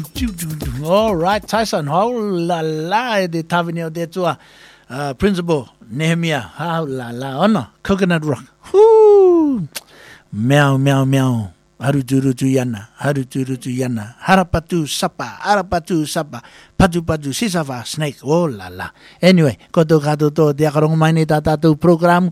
All right, Tyson, how la la de Tavernier de Tua, Principal Nehemiah, how la la, oh no, Coconut Rock. Whoo! Meow, meow, meow. Haruturutu yana, haruturutu yana, harapatu sapa, patu patu sisava, snake, oh la la. Anyway, koto kato to, dia karong maini tatatu program,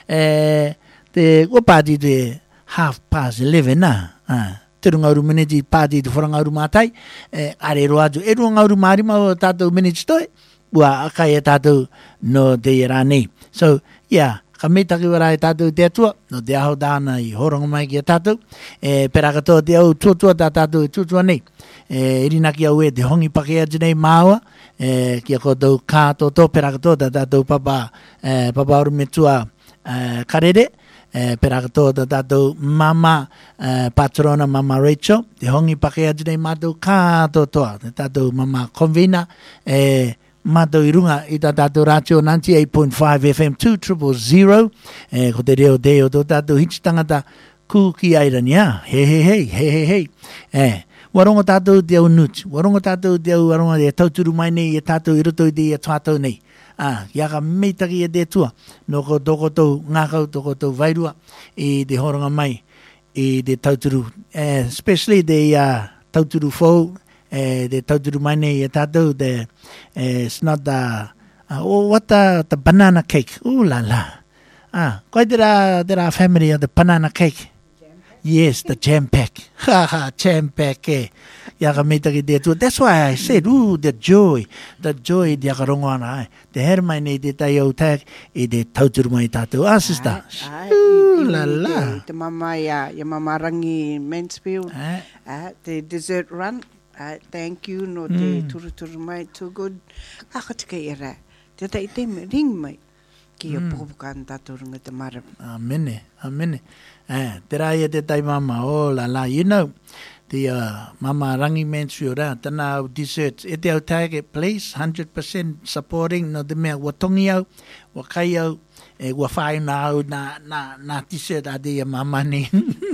te wapadi de 11:30 na, Turungauru minute party to Forangauru Matai, Areroaju, Edwangauru Marima, Tato minutes to it, Wa Akaya Tato, no de Rani. So, yeah. Kamitaki warai tatu te tua, no te aho dāna I horongo mai ki a tatu, perakato te au tuatua tā tatu tuatua nei, irinaki au te hongi pakea jinei māua, kia kotou kāto tō perakato tā tatu papa oru me tua karere, perakato tā tatu mama patrona mama Rachel, te hongi pakea jinei mātou kāto toa, te tatu mama convener, Mato irunga I tā tātou rātio 98.5 FM 2000, ko te reo deo tō tātou hiti tangata kūki airania, hei. Warongo tātou te au nuti, warongo tātou te au warongo te tauturu mai nei, e tātou I roto I te tātou nei. Iaka meitaki e te tua, no ko toko tau ngākau, toko tau vairua, I te horonga mai, I te tauturu, especially the tauturu fau, the tauturu mai nei e tātou, it's not the banana cake. Ooh la la. Quite there are family of the banana cake. Yes, the jam pack. Jam pack. That's why I said, ooh, the joy. The joy, the akarongoana. The hermine, the tayo tag, the tauturu mai tātou. Sister. Ooh la la. The mama, your mama rangi Mansfield. The dessert run. Thank you, no te turu mai, too good. Kakatika ira. Te tai te ring mai. Ki a pupukan taturunga te mara. Amene. Te rai te tai mama, oh la la. You know, the mama rangi Mansfield, tana desserts. E te au target place, 100% supporting, no te mea watongi au, wakai au, wa whai na au, na dessert ade mama ni.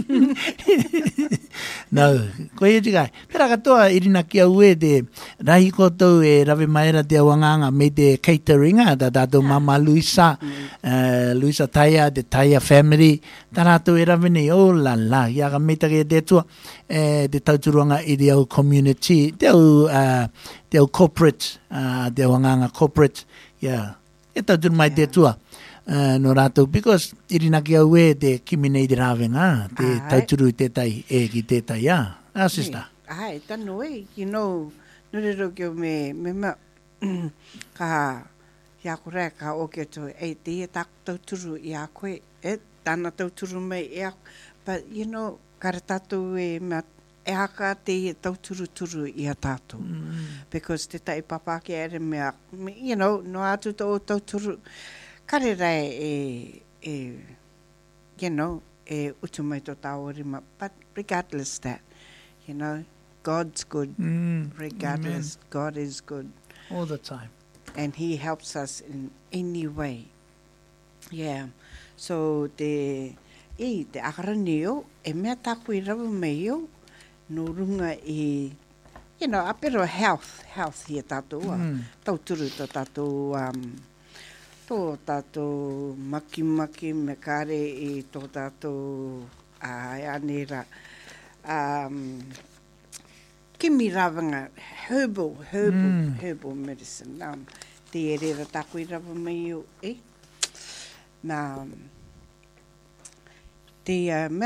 No, koe e tikai. Pera katoa irina ki au e te rahi kotou e rawe maera te awanganga me te cateringa, ta tātou mama Luisa, Luisa Taia, te Taia family, ta rātou e rawe nei, oh la la, iaka metake te tua, te tauturuanga I te au community, te au corporate, te awanganga corporate, yeah, e tauturu mai te tua. No rātou, because irina ki au e te kimi nei te rāwenga, te tauturu te tai e ki te tai, sister. Ai, tano e, you know, nurero ki o me ma, ka, ia kore ka o ke to, te e tak tauturu I a koe, tana tauturu mai e but, you know, kare tātou e ma, e haka te tauturu I a tātou. Because te tai papa ki ere mea, you know, no atu tō tauturu, kare rai you know, utumai to taorima, but regardless that, you know, God's good, regardless, amen. God is good. All the time. And He helps us in any way. Yeah. So, te akaraneo, e mea taku I rawa meo, no runga you know, a bit of health here tātou, tauturu to tātou, tō tātou maki me kare I tō tātou anera kimi rawanga herbal medicine te e rera tāku I rawa mai o na te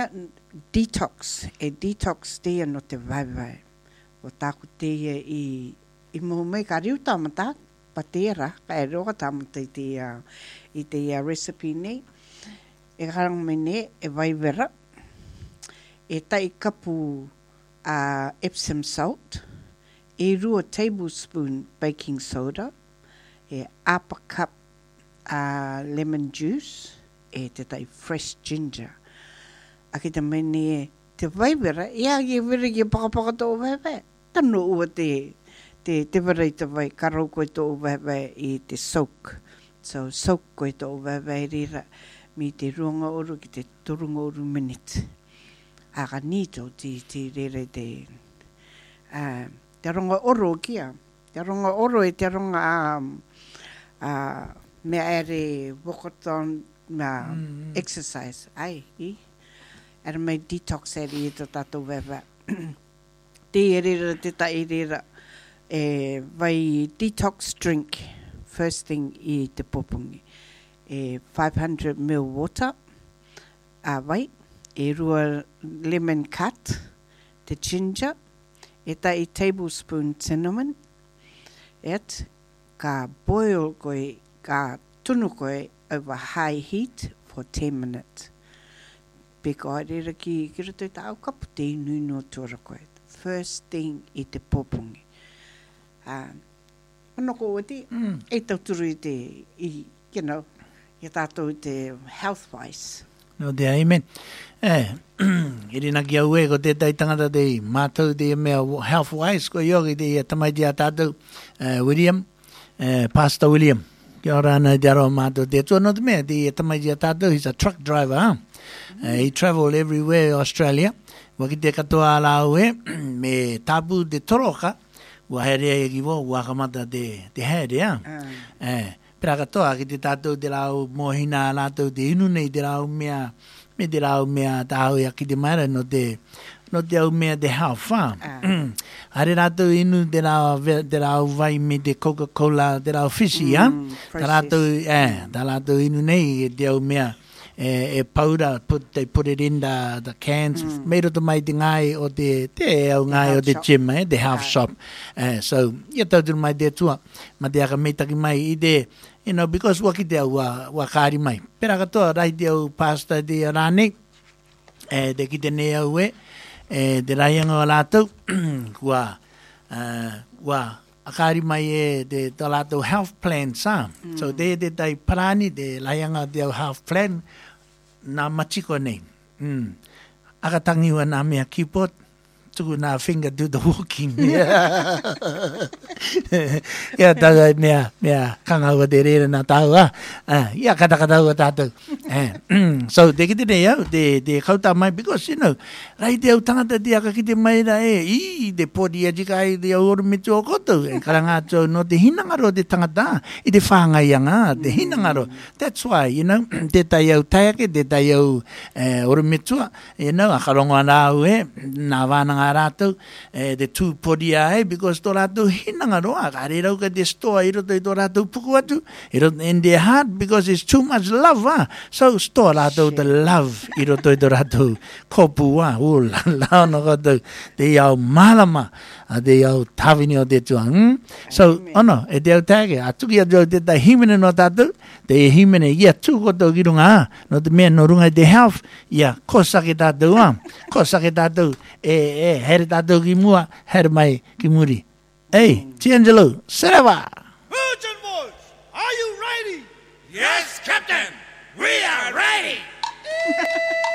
detox te no te vai o tāku te I mohu mai ka riu tāmata patera, ka e roka tamata I te recipe nei. E karang me ne, e vai vera. E tai kapu Epsom salt. E rua tablespoon baking soda. E apa cup lemon juice. E te tai fresh ginger. Aki te me ne, te vai vera, ia ki vera ki pakapaka tō vai. Tano ua te warai te vai, karau koe tō uwewai I te soak. So, soak koe tō uwewai rira mi te ruanga oru ki te turunga oru minute. Aka nito te rere te te ronga oro kia. Te ronga oro e te ronga mea ere wokoton exercise. Ai, i. Ere mai detox ere i te tatou wewa. Te erera te ta erera. Vai detox drink. First thing i te popungi. 500 ml water. Vai. E rua lemon cut. Te ginger. E tai tablespoon cinnamon. Et ka boil koe, ka tunu koe over high heat for 10 minutes. Peko haere ki rato i ta au kapu te inu no tora koe. First thing i te popungi. Anoko o te, e tau turu i te, i tātou i te health-wise. No te amen. Irina ki au e ko tētai tangata te mātou te mea health-wise ko ioki te tamaiti a tātou William, Pastor William. Kia ora ana te aroa mātou te atua no te mea te tamaiti a tātou, he's a truck driver. He travel everywhere Australia. Waki te katoa ala au e, me tapu te toroka, ua herea e ki wo, ua kamata te herea. Pera katoa ki te tātou te rau mohina lātou te inu nei te rau mea, me te rau mea tāhau ia ki te maera no te au mea te hao wha. Hare rātou inu te rau vai me te Coca-Cola, te rau whisi, tā rātou inu nei te au mea powder, they put it in the cans, made of the mighty ngai o te au ngai o te gym, the health shop. So, ia tau turu mai te tua, ma te aka meitaki mai i te, because waki te au wa kāri mai. Pera katoa, rai te au pasta te rāne, te ki te ne au te raianga o lātou, wa akari mai e te lātou health plan, So te tai parani, te raianga te au health plan, nā machiko nei. Akatangi ua nā mea keyboard, tuku nā finger do the walking. Ia taua mea kangaua te rere nā taua. Ia katakata ua tātou. So te kite nei au, te kauta mai, because, rai te au tangata te aka ki te maira te podi a jika i te au oru mitu o koto. Karanga tō no te hinangaro te tangata, i te whangaianga, te hinangaro. That's why, te tai au taiake, te tai au oru mitua, a karongoa nā au nā wānanga rātou, te tū podi a because tō rātou hinangaroa, ka re rau ka te stoa i roto i tō rātou puku atu, in their heart, because it's too much love, so stoa rātou te love i roto i tō rātou kopu, lao no koto, te iau malama, te iau tawini o te tua, so, e te au tāke, a tuki atu te tai himene no tātou, te himene, ia tū koto ki runga, no te mea no runga i te health, ia, ko sake tātou, ko sake tātou, here tātou ki mua, here mai ki muri. Tiangelo, Sarava! Virgin Boys, are you ready? Yes, Captain, we are ready!